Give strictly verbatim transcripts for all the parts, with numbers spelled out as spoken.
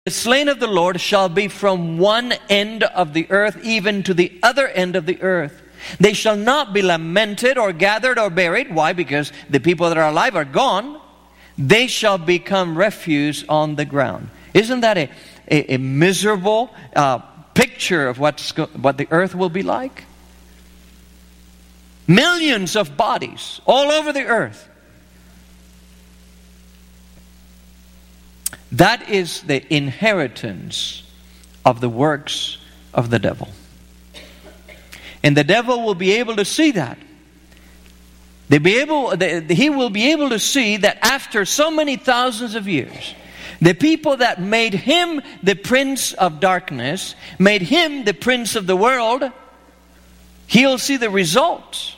The slain of the Lord shall be from one end of the earth even to the other end of the earth. They shall not be lamented or gathered or buried. Why? Because the people that are alive are gone. They shall become refuse on the ground. Isn't that a, a, a miserable uh, picture of what's go- what the earth will be like? Millions of bodies all over the earth. That is the inheritance of the works of the devil. And the devil will be able to see that. They be able, they, he will be able to see that after so many thousands of years, the people that made him the prince of darkness, made him the prince of the world, he'll see the results.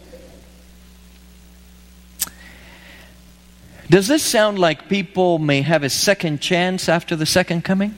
Does this sound like people may have a second chance after the second coming?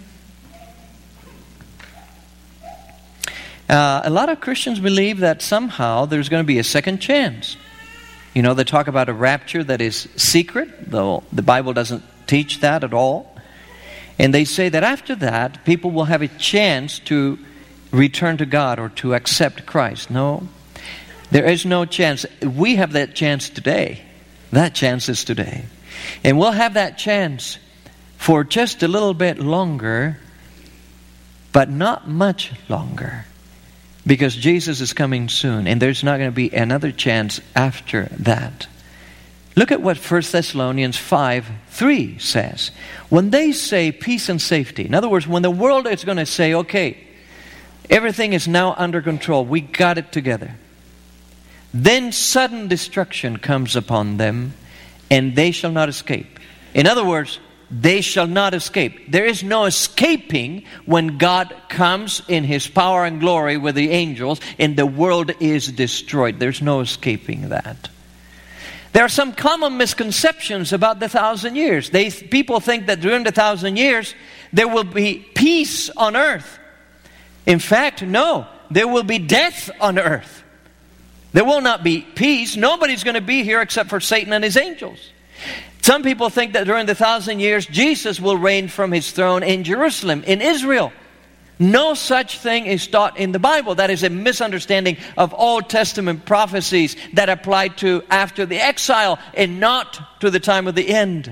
Uh, a lot of Christians believe that somehow there's going to be a second chance. You know, they talk about a rapture that is secret, though the Bible doesn't teach that at all. And they say that after that, people will have a chance to return to God or to accept Christ. No, there is no chance. We have that chance today. That chance is today. And we'll have that chance for just a little bit longer, but not much longer. Because Jesus is coming soon, and there's not going to be another chance after that. Look at what First Thessalonians five three says. When they say peace and safety, in other words, when the world is going to say, okay, everything is now under control, we got it together, then sudden destruction comes upon them, and they shall not escape. In other words, they shall not escape. There is no escaping when God comes in His power and glory with the angels and the world is destroyed. There's no escaping that. There are some common misconceptions about the thousand years. They, people think that during the thousand years there will be peace on earth. In fact, no. There will be death on earth. There will not be peace. Nobody's going to be here except for Satan and his angels. Some people think that during the thousand years, Jesus will reign from His throne in Jerusalem, in Israel. No such thing is taught in the Bible. That is a misunderstanding of Old Testament prophecies that apply to after the exile and not to the time of the end.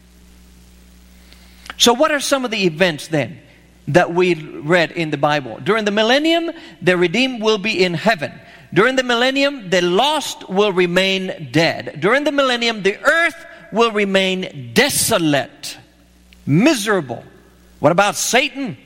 So what are some of the events then that we read in the Bible? During the millennium, the redeemed will be in heaven. During the millennium, the lost will remain dead. During the millennium, the earth will remain desolate, miserable. What about Satan?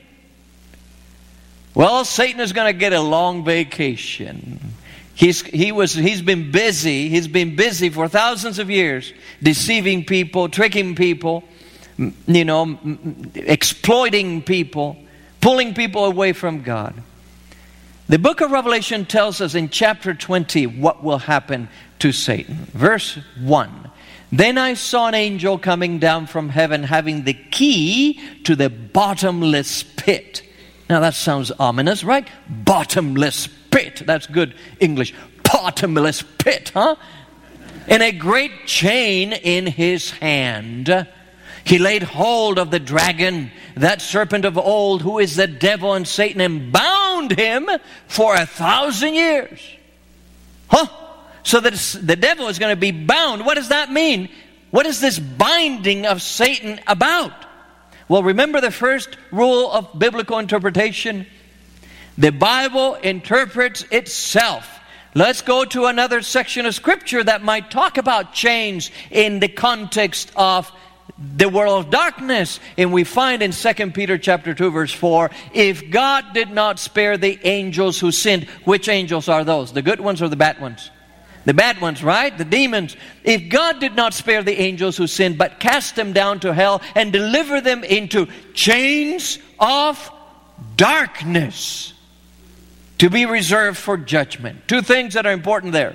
Well, Satan is going to get a long vacation. He's he was he's been busy. He's been busy for thousands of years, deceiving people, tricking people, you know, exploiting people, pulling people away from God. The book of Revelation tells us in chapter twenty what will happen to Satan. Verse one. Then I saw an angel coming down from heaven having the key to the bottomless pit. Now that sounds ominous, right? Bottomless pit. That's good English. Bottomless pit, huh? And a great chain in his hand. He laid hold of the dragon, that serpent of old, who is the devil and Satan, and bound him for a thousand years. Huh? So that the devil is going to be bound. What does that mean? What is this binding of Satan about? Well, remember the first rule of biblical interpretation? The Bible interprets itself. Let's go to another section of Scripture that might talk about chains in the context of the world of darkness. And we find in Second Peter chapter two verse four, if God did not spare the angels who sinned, which angels are those? The good ones or the bad ones? The bad ones, right? The demons. If God did not spare the angels who sinned, but cast them down to hell and deliver them into chains of darkness to be reserved for judgment. Two things that are important there.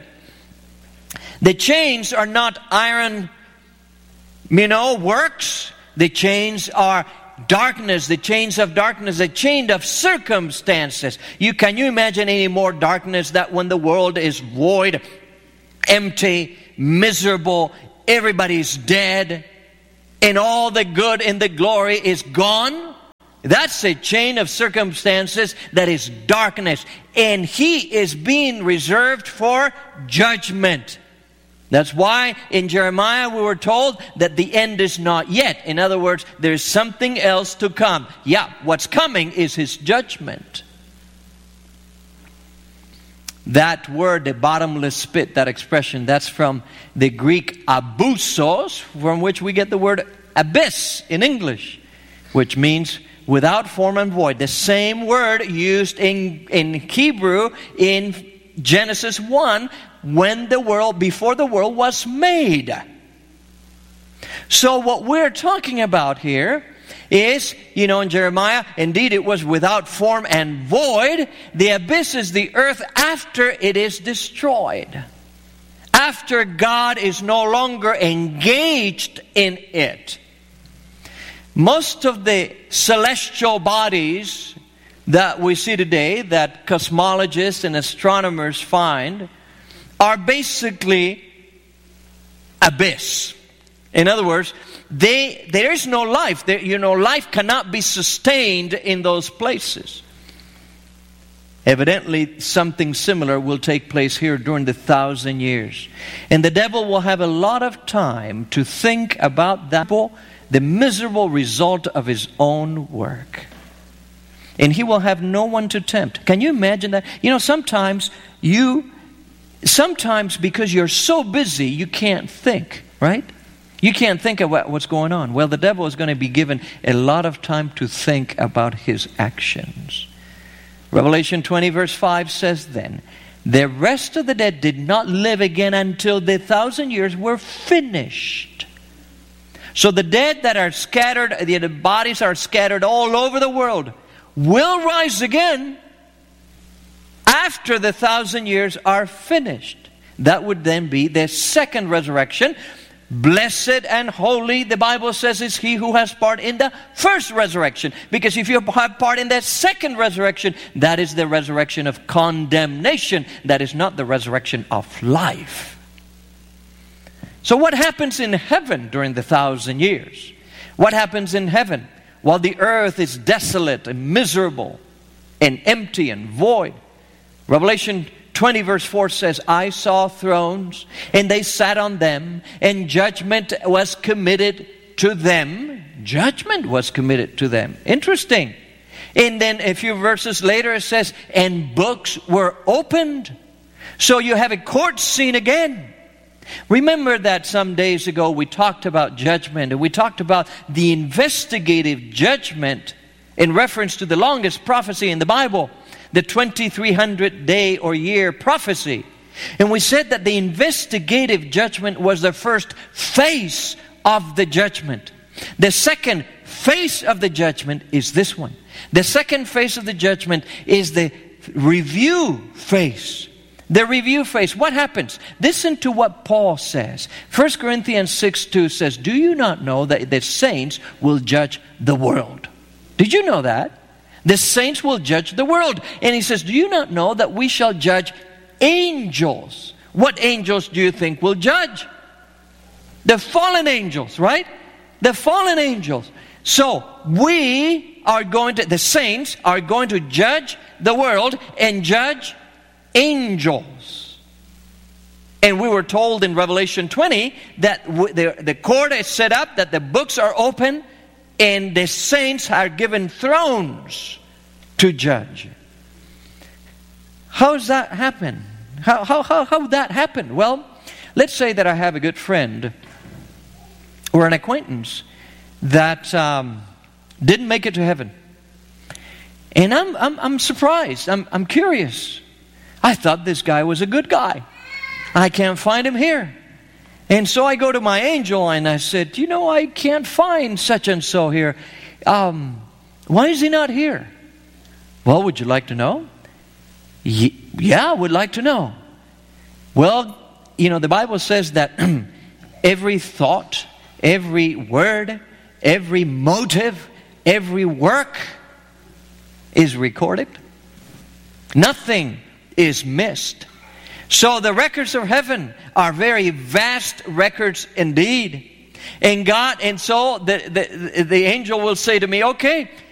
The chains are not iron, you know, works. The chains are darkness, the chains of darkness, the chain of circumstances. You can you imagine any more darkness that when the world is void, empty, miserable, everybody's dead, and all the good and the glory is gone? That's a chain of circumstances that is darkness. And he is being reserved for judgment. That's why in Jeremiah we were told that the end is not yet. In other words, there's something else to come. Yeah, what's coming is his judgment. That word, the bottomless pit, that expression, that's from the Greek abyssos, from which we get the word abyss in English, which means without form and void. The same word used in, in Hebrew in Genesis one, when the world, before the world was made. So what we're talking about here is, you know, in Jeremiah, indeed it was without form and void. The abyss is the earth after it is destroyed. After God is no longer engaged in it. Most of the celestial bodies that we see today, that cosmologists and astronomers find, are basically abyss. In other words, they there is no life. There, you know, life cannot be sustained in those places. Evidently, something similar will take place here during the thousand years. And the devil will have a lot of time to think about that, the miserable result of his own work. And he will have no one to tempt. Can you imagine that? You know, sometimes you, sometimes because you're so busy, you can't think, right? You can't think about what's going on. Well, the devil is going to be given a lot of time to think about his actions. Revelation twenty verse five says then, the rest of the dead did not live again until the thousand years were finished. So the dead that are scattered, the bodies are scattered all over the world, will rise again after the thousand years are finished. That would then be the second resurrection. Blessed and holy, the Bible says, is he who has part in the first resurrection. Because if you have part in that second resurrection, that is the resurrection of condemnation. That is not the resurrection of life. So what happens in heaven during the thousand years? What happens in heaven while the earth is desolate and miserable and empty and void? Revelation twenty verse four says, I saw thrones, and they sat on them, and judgment was committed to them. Judgment was committed to them. Interesting. And then a few verses later it says, and books were opened. So you have a court scene again. Remember that some days ago we talked about judgment, and we talked about the investigative judgment in reference to the longest prophecy in the Bible, the twenty-three hundred day or year prophecy. And we said that the investigative judgment was the first phase of the judgment. The second phase of the judgment is this one. The second phase of the judgment is the review phase. The review phase. What happens? Listen to what Paul says. First Corinthians six two says, do you not know that the saints will judge the world? Did you know that? The saints will judge the world. And he says, do you not know that we shall judge angels? What angels do you think will judge? The fallen angels, right? The fallen angels. So we are going to, the saints are going to judge the world and judge angels. And we were told in Revelation twenty that the, the court is set up, that the books are open, and the saints are given thrones to judge. How does that happen? How, how, how, how would that happen? Well, let's say that I have a good friend or an acquaintance that um, didn't make it to heaven. And I'm, I'm, I'm surprised. I'm, I'm curious. I thought this guy was a good guy. I can't find him here. And so I go to my angel and I said, you know, I can't find such and so here. Um, why is he not here? Well, would you like to know? Ye- yeah, I would like to know. Well, you know, the Bible says that every thought, every word, every motive, every work is recorded. Nothing is missed. So the records of heaven are very vast records indeed. And God, and so the, the, the angel will say to me, okay,